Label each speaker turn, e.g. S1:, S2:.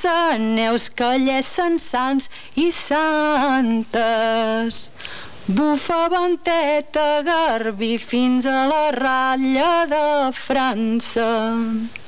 S1: sa neus que llessen sants i santes. Bufa venteta, Garbí, fins a la ratlla de França.